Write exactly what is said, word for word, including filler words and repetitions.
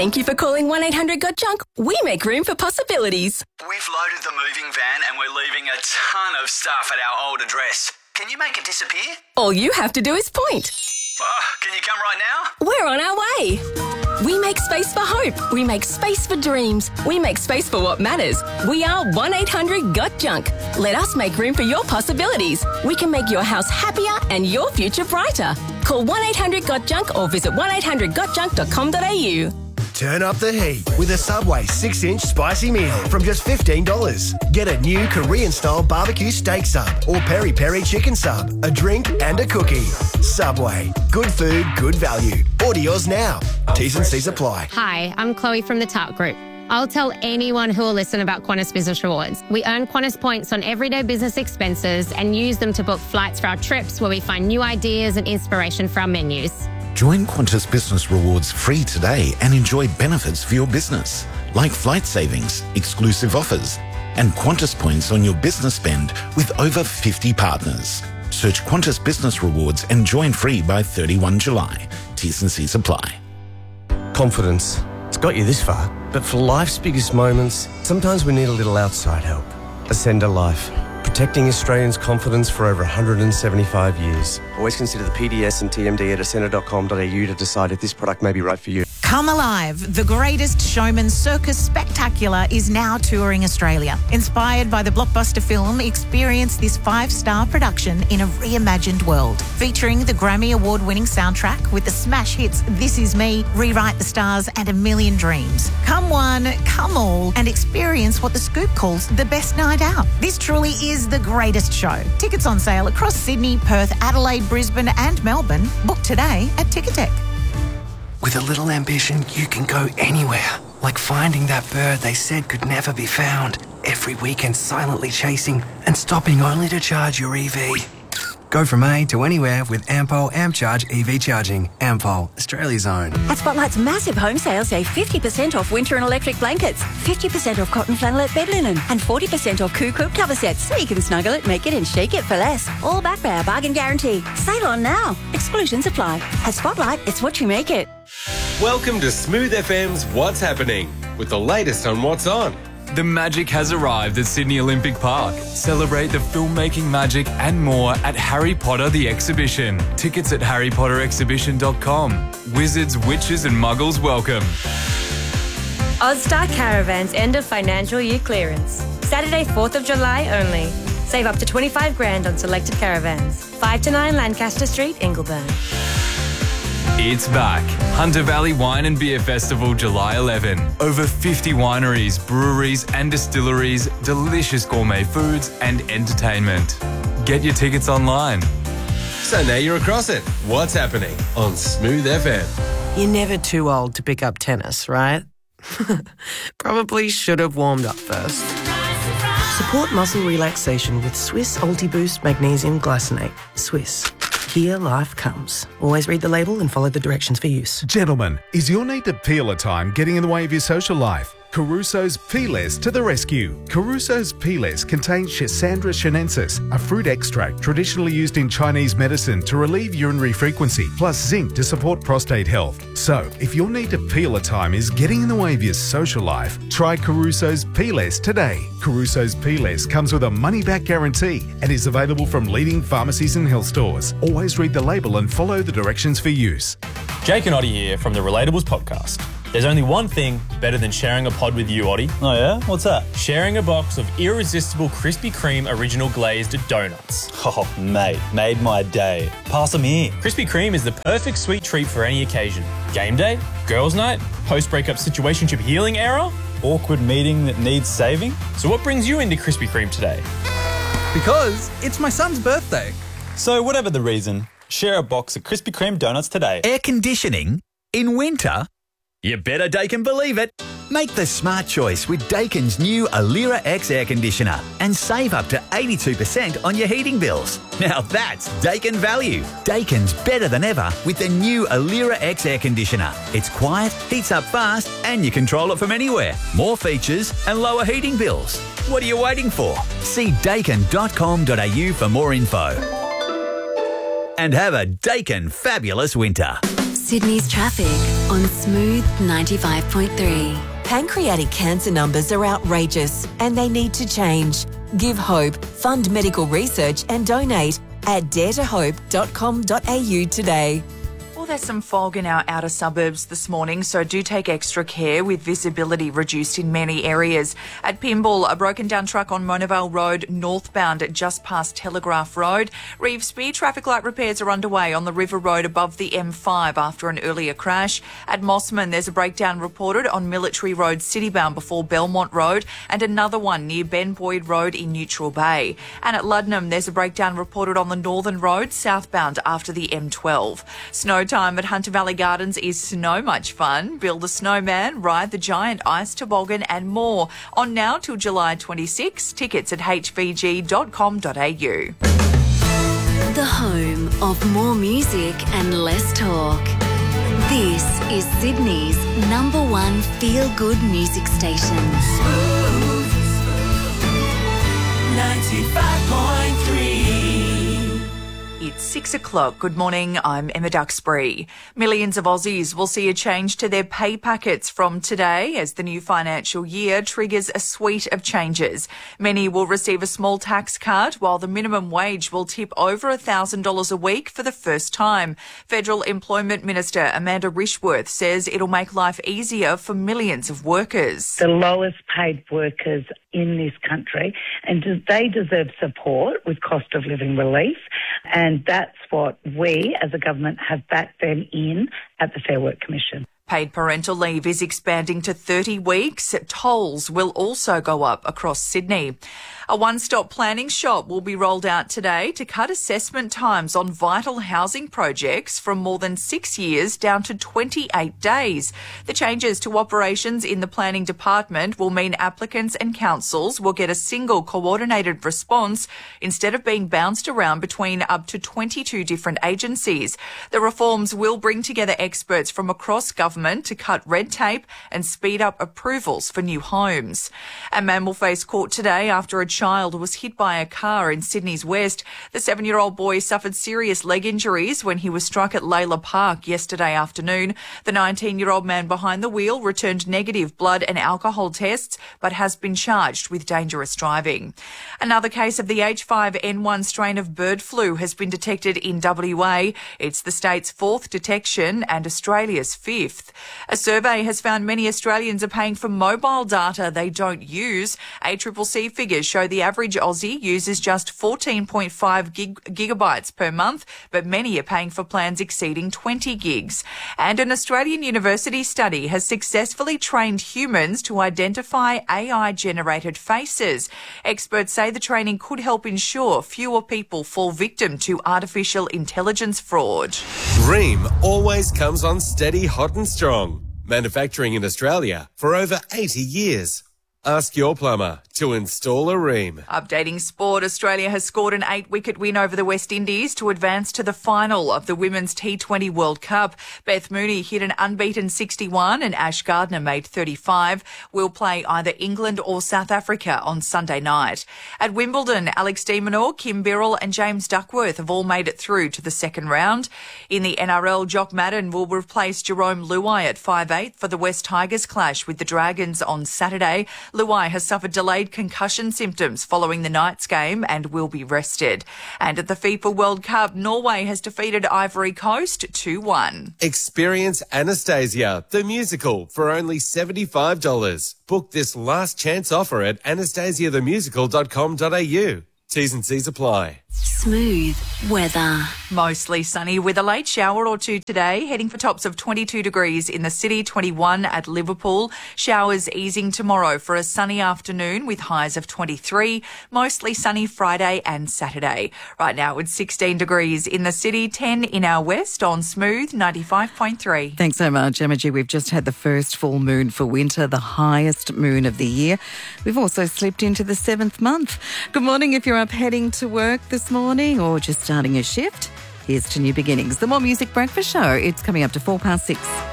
Thank you for calling one eight hundred got junk. We make room for possibilities. We've loaded the moving van and we're leaving a ton of stuff at our old address. Can you make it disappear? All you have to do is point. Oh, can you come right now? We're on our way. We make space for hope. We make space for dreams. We make space for what matters. We are one eight hundred got junk. Let us make room for your possibilities. We can make your house happier and your future brighter. Call one eight hundred got junk or visit one eight hundred got junk dot com dot a u. Turn up the heat with a Subway six inch spicy meal from just fifteen dollars. Get a new Korean-style barbecue steak sub or peri-peri chicken sub, a drink and a cookie. Subway. Good food, good value. Order yours now. T's and C's apply. Hi, I'm Chloe from the Tart Group. I'll tell anyone who will listen about Qantas Business Rewards. We earn Qantas points on everyday business expenses and use them to book flights for our trips where we find new ideas and inspiration for our menus. Join Qantas Business Rewards free today and enjoy benefits for your business, like flight savings, exclusive offers, and Qantas points on your business spend with over fifty partners. Search Qantas Business Rewards and join free by thirty-first of July. T's and C's apply. Confidence. It's got you this far, but for life's biggest moments, sometimes we need a little outside help. Ascender Life. Protecting Australians' confidence for over one hundred seventy-five years. Always consider the P D S and T M D at ascender dot com dot a u to decide if this product may be right for you. Come Alive, the greatest showman circus spectacular is now touring Australia. Inspired by the blockbuster film, experience this five-star production in a reimagined world. Featuring the Grammy Award-winning soundtrack with the smash hits This Is Me, Rewrite the Stars and A Million Dreams. Come one, come all, and experience what The Scoop calls the best night out. This truly is the greatest show. Tickets on sale across Sydney, Perth, Adelaide, Brisbane and Melbourne. Book today at Ticketek. With a little ambition, you can go anywhere. Like finding that bird they said could never be found. Every weekend silently chasing and stopping only to charge your E V. Go from A to anywhere with Ampol AmpCharge E V charging. Ampol, Australia's own. At Spotlight's massive home sale, save fifty percent off winter and electric blankets, fifty percent off cotton flannelette bed linen, and forty percent off Coo Coop cover sets, so you can snuggle it, make it and shake it for less. All backed by our bargain guarantee. Sale on now. Exclusions apply. At Spotlight, it's what you make it. Welcome to Smooth F M's What's Happening, with the latest on what's on. The magic has arrived at Sydney Olympic Park. Celebrate the filmmaking magic and more at Harry Potter the Exhibition. Tickets at harry potter exhibition dot com. Wizards, witches and muggles welcome. Ozstar Caravans end of financial year clearance. Saturday, fourth of July only. Save up to twenty-five grand on selected caravans. five to nine Lancaster Street, Ingleburn. It's back. Hunter Valley Wine and Beer Festival, July eleventh. Over fifty wineries, breweries and distilleries, delicious gourmet foods and entertainment. Get your tickets online. So now you're across it. What's happening on Smooth F M? You're never too old to pick up tennis, right? Probably should have warmed up first. Support muscle relaxation with Swiss Ultiboost Magnesium Glycinate. Swiss. Here life comes. Always read the label and follow the directions for use. Gentlemen, is your need to peel a time getting in the way of your social life? Caruso's Peelers to the rescue. Caruso's Peelers contain Schisandra chinensis, a fruit extract traditionally used in Chinese medicine to relieve urinary frequency, plus zinc to support prostate health. So, if your need to peel a time is getting in the way of your social life, try Caruso's Peelers today. Caruso's Peelers comes with a money-back guarantee and is available from leading pharmacies and health stores. Always read the label and follow the directions for use. Jake and Oddie here from the Relatables podcast. There's only one thing better than sharing a pod with you, Oddie. Oh yeah? What's that? Sharing a box of irresistible Krispy Kreme original glazed donuts. Oh, mate, made my day. Pass them here. Krispy Kreme is the perfect sweet treat for any occasion. Game day, girls' night, post-breakup situationship healing era, awkward meeting that needs saving. So what brings you into Krispy Kreme today? Because it's my son's birthday. So whatever the reason, share a box of Krispy Kreme donuts today. Air conditioning? In winter? You better Daikin believe it. Make the smart choice with Daikin's new Alira X air conditioner and save up to eighty-two percent on your heating bills. Now that's Daikin value. Daikin's better than ever with the new Alira X air conditioner. It's quiet, heats up fast and you control it from anywhere. More features and lower heating bills. What are you waiting for? See daikin dot com dot a u for more info. And have a Daikin fabulous winter. Sydney's traffic on Smooth ninety-five point three. Pancreatic cancer numbers are outrageous and they need to change. Give hope, fund medical research and donate at dare to hope dot com dot a u today. Well, there's some fog in our outer suburbs this morning, so do take extra care with visibility reduced in many areas. At Pymble, a broken down truck on Mona Vale Road northbound just past Telegraph Road. Revesby, traffic light repairs are underway on the River Road above the M five after an earlier crash. At Mossman, there's a breakdown reported on Military Road citybound before Belmont Road and another one near Ben Boyd Road in Neutral Bay. And at Luddenham, there's a breakdown reported on the Northern Road southbound after the M twelve. Snow time at Hunter Valley Gardens is so much fun. Build a snowman, ride the giant ice toboggan and more. On now till July twenty-sixth. Tickets at h v g dot com dot a u. The home of more music and less talk. This is Sydney's number one feel-good music station. Smooth ninety-five point three. It's six o'clock. Good morning. I'm Emma Duxbury. Millions of Aussies will see a change to their pay packets from today as the new financial year triggers a suite of changes. Many will receive a small tax cut while the minimum wage will tip over one thousand dollars a week for the first time. Federal Employment Minister Amanda Rishworth says it'll make life easier for millions of workers. The lowest paid workers in this country, and they deserve support with cost of living relief, and that's what we as a government have backed them in at the Fair Work Commission. Paid parental leave is expanding to thirty weeks. Tolls will also go up across Sydney. A one-stop planning shop will be rolled out today to cut assessment times on vital housing projects from more than six years down to twenty-eight days. The changes to operations in the planning department will mean applicants and councils will get a single coordinated response instead of being bounced around between up to twenty-two different agencies. The reforms will bring together experts from across government to cut red tape and speed up approvals for new homes. A man will face court today after a child was hit by a car in Sydney's West. The seven-year-old boy suffered serious leg injuries when he was struck at Layla Park yesterday afternoon. The nineteen-year-old man behind the wheel returned negative blood and alcohol tests, but has been charged with dangerous driving. Another case of the H five N one strain of bird flu has been detected in W A. It's the state's fourth detection and Australia's fifth. A survey has found many Australians are paying for mobile data they don't use. A C C C figures show the average Aussie uses just fourteen point five gig- gigabytes per month, but many are paying for plans exceeding twenty gigs. And an Australian university study has successfully trained humans to identify A I-generated faces. Experts say the training could help ensure fewer people fall victim to artificial intelligence fraud. Rheem always comes on steady, hot and strong. Manufacturing in Australia for over eighty years. Ask your plumber to install a Rheem. Updating sport, Australia has scored an eight-wicket win over the West Indies to advance to the final of the Women's T twenty World Cup. Beth Mooney hit an unbeaten sixty-one and Ash Gardner made thirty-five. We'll play either England or South Africa on Sunday night. At Wimbledon, Alex de Minaur, Kim Birrell and James Duckworth have all made it through to the second round. In the N R L, Jock Madden will replace Jerome Luai at five eight for the West Tigers clash with the Dragons on Saturday. Luai has suffered delayed concussion symptoms following the Knights game and will be rested. And at the FIFA World Cup, Norway has defeated Ivory Coast two one. Experience Anastasia, the musical, for only seventy-five dollars. Book this last chance offer at anastasia the musical dot com dot a u. T's and C's apply. Smooth weather. Mostly sunny with a late shower or two today, heading for tops of twenty-two degrees in the city, twenty-one at Liverpool. Showers easing tomorrow for a sunny afternoon with highs of twenty-three. Mostly sunny Friday and Saturday. Right now it's sixteen degrees in the city, ten in our west on Smooth ninety-five point three. Thanks so much, Emma G. We've just had the first full moon for winter, the highest moon of the year. We've also slipped into the seventh month. Good morning if you're up heading to work this morning or just starting a shift. Here's to new beginnings. The More Music Breakfast Show. It's coming up to four past six.